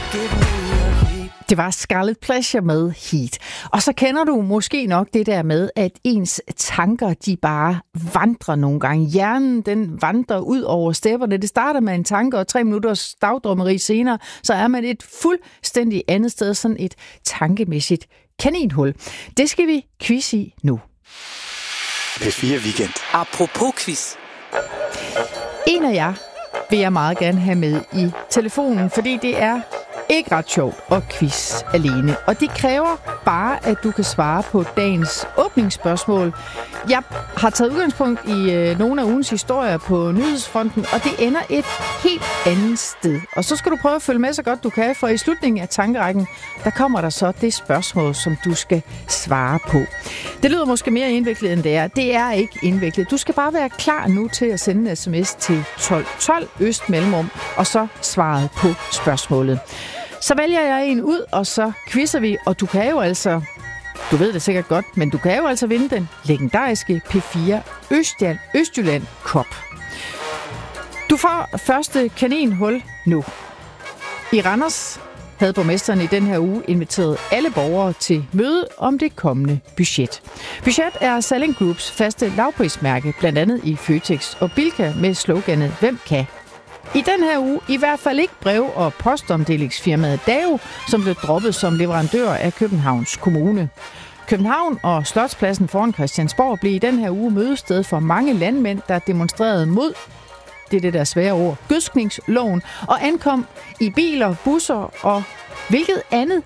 Det var Scarlet Pleasure med Heat. Og så kender du måske nok det der med, at ens tanker, de bare vandrer nogle gange. Hjernen, den vandrer ud over stepperne. Det starter med en tanke, og 3 minutters dagdrømmeri senere, så er man et fuldstændig andet sted, sådan et tankemæssigt kaninhul. Det skal vi quiz i nu. P4 Weekend. Apropos quiz. En af jer vil jeg meget gerne have med i telefonen, fordi det er ikke ret sjovt at quiz alene. Og det kræver bare, at du kan svare på dagens åbningsspørgsmål. Jeg har taget udgangspunkt i nogle af ugens historier på nyhedsfronten, og det ender et helt andet sted. Og så skal du prøve at følge med så godt du kan, for i slutningen af tankerækken, der kommer der så det spørgsmål, som du skal svare på. Det lyder måske mere indviklet, end det er. Det er ikke indviklet. Du skal bare være klar nu til at sende en sms til 1212 Øst Mellemrum, og så svaret på spørgsmålet. Så vælger jeg en ud, og så quizzer vi, og du kan jo altså, du ved det sikkert godt, men du kan jo altså vinde den legendariske P4 Østjylland Cup. Du får første kaninhul nu. I Randers havde borgmesteren i den her uge inviteret alle borgere til møde om det kommende budget. Budget er Salling Groups faste lavprismærke, blandt andet i Føtex og Bilka med sloganet Hvem kan? I den her uge i hvert fald ikke brev- og postomdelingsfirmaet DAO, som blev droppet som leverandør af Københavns Kommune. København og Slotspladsen foran Christiansborg blev i den her uge mødested for mange landmænd, der demonstrerede mod, det er det der svære ord, gødskningsloven, og ankom i biler, busser og hvilket andet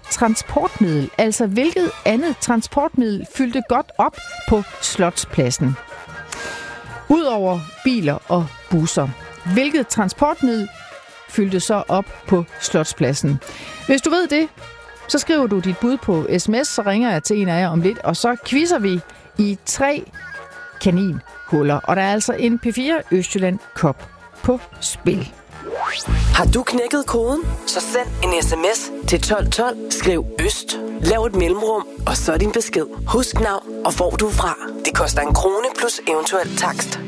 transportmiddel fyldte godt op på Slotspladsen. Udover biler og busser. Hvilket transportmiddel fyldte så op på Slotspladsen? Hvis du ved det, så skriver du dit bud på sms, så ringer jeg til en af jer om lidt, og så quizzer vi i 3 kaninhuller. Og der er altså en P4 Østjylland Cup på spil. Har du knækket koden? Så send en sms til 1212, skriv Øst, lav et mellemrum, og så din besked. Husk navn og hvor du er fra. Det koster 1 krone plus eventuel takst.